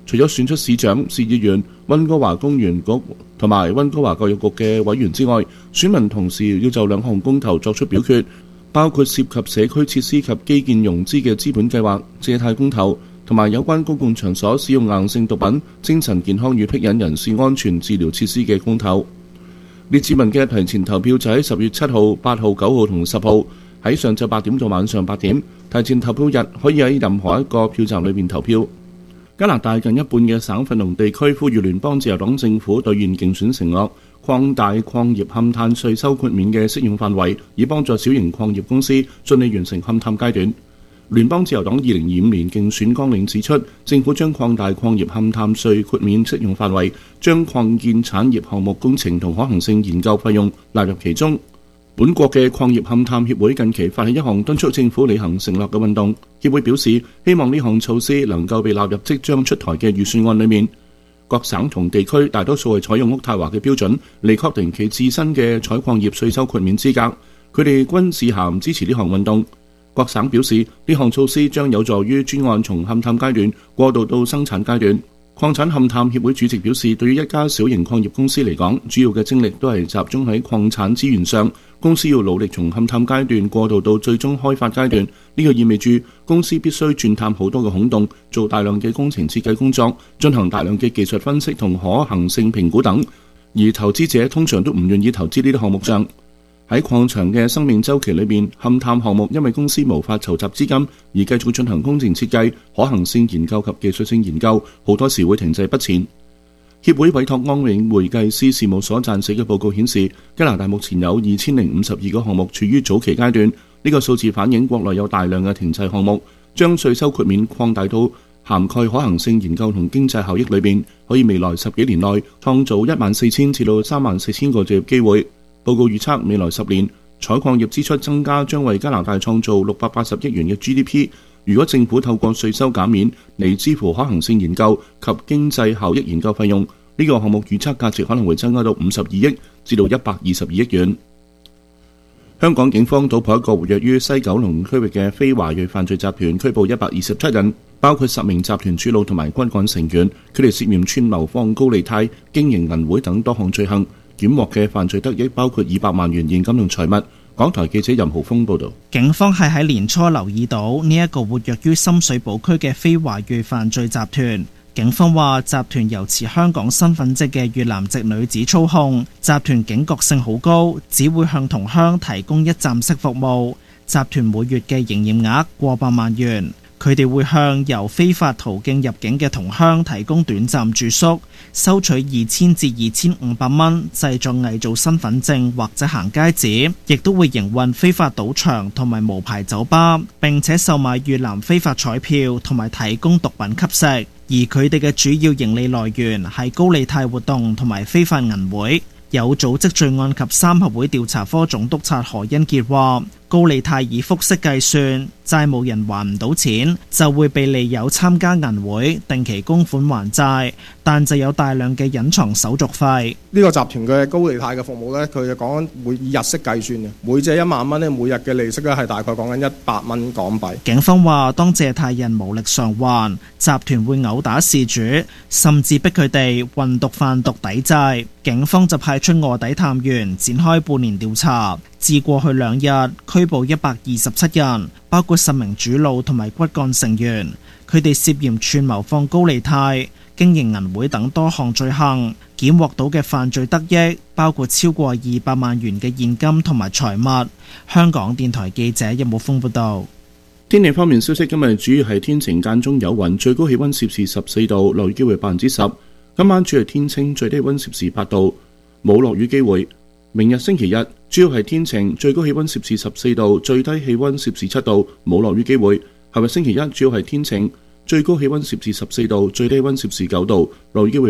除咗選出市長、市議員、溫哥華公園局同埋溫哥華教育局嘅委員之外，選民同時要就2項公投作出表決，包括涉及社區設施及基建融資嘅資本計劃、借貸公投，同埋有關公共場所使用硬性毒品、精神健康與僻隱人士安全治療設施嘅公投。列治文嘅提前投票就喺10月7號、8號、9號同10號，喺上晝8點到晚上8點。提前投票日可以喺任何一個票站裏面投票。加拿大近一半嘅省份同地區呼籲聯邦自由黨政府兌現競選承諾，擴大礦業勘探稅收豁免嘅適用範圍，以幫助小型礦業公司順利完成勘探階段。聯邦自由黨2025年競選綱領指出，政府將擴大礦業勘探稅豁免適用範圍，將礦建產業項目工程同可行性研究費用納入其中。本國嘅礦業勘探協會近期發起一項敦促政府履行承諾嘅運動。協會表示，希望呢項措施能夠被納入即將出台嘅預算案裏面。各省同地區大多數係採用渥太華嘅標準嚟確定其自身嘅採礦業稅收豁免資格。佢哋均致函支持呢項運動。各省表示，呢項措施將有助於專案從勘探階段過渡到生產階段。礦產勘探協會主席表示，對於一家小型礦業公司嚟講，主要嘅精力都係集中喺礦產資源上。公司要努力從勘探階段過渡到最終開發階段，呢個意味住公司必須鑽探好多嘅孔洞，做大量嘅工程設計工作，進行大量嘅技術分析同可行性評估等。而投資者通常都唔願意投資呢啲項目上。喺礦場嘅生命週期裏面，勘探項目因為公司無法籌集資金而繼續進行工程設計、可行性研究及技術性研究，好多時會停滯不前。協會委託安永會計師事務所撰寫嘅報告顯示，加拿大目前有2052個項目處於早期階段。呢個數字反映國內有大量嘅停滯項目。將稅收豁免擴大到涵蓋可行性研究同經濟效益裏面，可以未來10幾年內創造14000至到34000個就業機會。報告預測未來10年採礦業支出增加將為加拿大創造680億元嘅 GDP。如果政府透過稅收減免嚟支付可行性研究及經濟效益研究費用，呢個項目預測價值可能會增加到52億至到122億元。香港警方搗破一個活躍於西九龍區域嘅非華裔犯罪集團，拘捕127人，包括10名集團主腦同埋骨幹成員，佢哋涉嫌串謀放高利貸、經營銀會等多項罪行。檢獲嘅犯罪得益包括200萬元現金同財物。港台記者任浩峰報道， 警方係喺年初留意到呢一個活躍於深水埗區嘅非華裔犯罪集團。警方話，集團由持香港身份證嘅越南籍女子操控，集團警覺性好高，只會向同鄉提供一站式服務。集團每月嘅營業額過百萬元。佢哋會向由非法途徑入境嘅同鄉提供短暫住宿，收取2000至2500蚊，製作偽造身份證或者行街紙，亦都會營運非法賭場同埋無牌酒吧，並且售賣越南非法彩票同埋提供毒品吸食。而佢哋嘅主要盈利來源係高利貸活動同埋非法銀會。有組織罪案及三合會調查科總督察何恩傑話，高利貸以複式計算，債務人還唔到錢，就會被利誘參加銀會，定期供款還債，但就有大量嘅隱藏手續費。 呢個集團嘅高利貸嘅服務呢，佢就講緊會以日式計算嘅，每借1萬蚊呢，每日嘅利息呢係大概講緊100蚊港幣。 警方話，當借貸人無力償還，集團會毆打事主，甚至逼佢哋運毒販毒抵債。警方就派出臥底探員展開半年調查，至過去2日拘捕127人，包括10名主腦同埋骨幹成員。佢哋涉嫌串謀放高利貸、經營銀會等多項罪行。檢獲到嘅犯罪得益包括超過200萬元嘅現金同埋財物。香港電台記者任武峰報道。 天氣方面消息，今日主要係天晴間中有雲，最高氣溫攝氏14度，落雨機會10%。今晚主要天晴，最低溫攝氏8度，冇落雨機會。明日星期日主要係天晴，最高氣溫攝氏14度，最低氣溫攝氏7度，冇落雨機會。後日星期一主要係天晴，最高氣溫攝氏14度，最低溫攝氏9度，落雨機會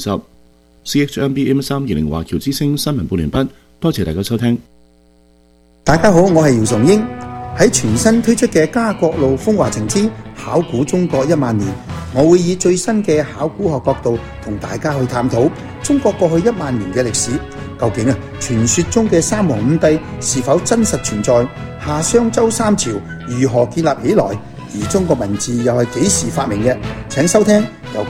20%。CHMB M320 華僑之聲新聞報完畢，多謝大家收聽。 大家好，我係姚崇英。喺全新推出嘅家國路風華情之考古中國1萬年，我會以最新嘅考古學角度同大家去探討中國過去1萬年嘅歷史。究竟傳說中嘅三皇五帝是否真實存在？夏商周三朝如何建立起來？而中國文字又係幾時發明嘅？請收聽